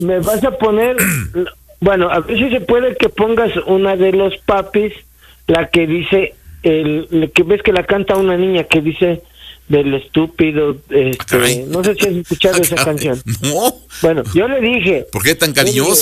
me vas a poner, bueno, a ver si se puede que pongas una de los Papis, la que dice, que ves que la canta una niña que dice del estúpido, no sé si has escuchado esa canción. No. Bueno, yo le dije. ¿Por qué tan cariñosa?